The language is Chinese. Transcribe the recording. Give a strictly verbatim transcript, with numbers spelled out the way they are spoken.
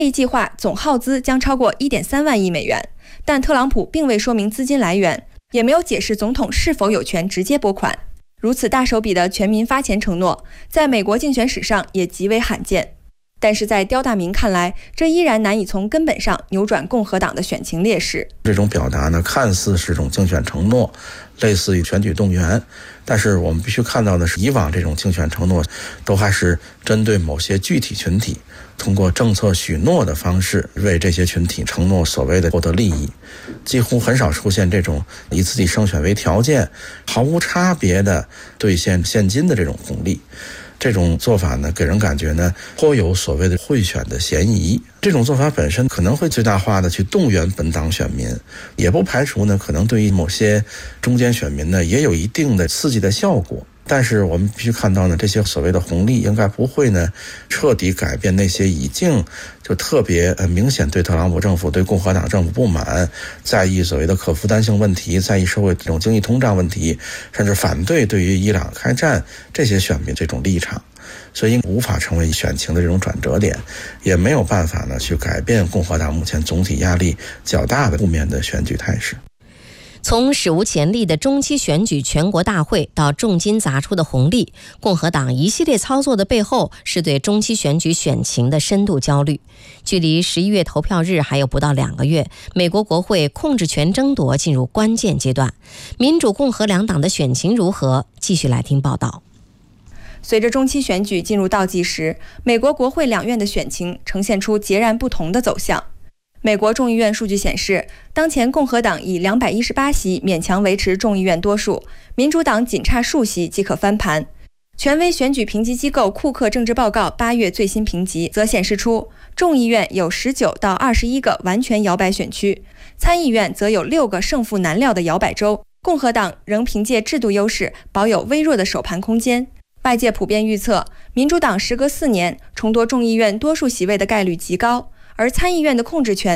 这一计划总耗资将超过 一点三万亿美元，但特朗普并未说明资金来源，也没有解释总统是否有权直接拨款。如此大手笔的全民发钱承诺，在美国竞选史上也极为罕见。但是在刁大明看来，这依然难以从根本上扭转共和党的选情劣势。 这种表达呢，看似是一种竞选承诺，类似于选举动员，但是我们必须看到的是，以往这种竞选承诺都还是针对某些具体群体，通过政策许诺的方式为这些群体承诺所谓的获得利益，几乎很少出现这种以自己胜选为条件，毫无差别的兑现现金的这种红利。这种做法呢，给人感觉呢颇有所谓的贿选的嫌疑。这种做法本身可能会最大化的去动员本党选民，也不排除呢可能对于某些中间选民呢也有一定的刺激的效果。但是我们必须看到呢，这些所谓的红利应该不会呢彻底改变那些已经就特别呃明显对特朗普政府、对共和党政府不满，在意所谓的可负担性问题，在意社会这种经济通胀问题，甚至反对对于伊朗开战这些选民这种立场。所以无法成为选情的这种转折点，也没有办法呢去改变共和党目前总体压力较大的负面的选举态势。 从史无前例的中期选举全国大会到重金砸出的红利，共和党一系列操作的背后是对中期选举选情的深度焦虑。距离十一月投票日还有不到两个月，美国国会控制权争夺进入关键阶段，民主共和两党的选情如何？继续来听报道。 随着中期选举进入倒计时，美国国会两院的选情呈现出截然不同的走向。美国众议院数据显示，当前共和党以两百一十八席勉强维持众议院多数，民主党仅差数席即可翻盘。权威选举评级机构库克政治报告八月最新评级则显示出，众议院有十九到二十一个完全摇摆选区，参议院则有六个胜负难料的摇摆州。共和党仍凭借制度优势保有微弱的首盘空间。外界普遍预测，民主党时隔四年重夺众议院多数席位的概率极高，而参议院的控制权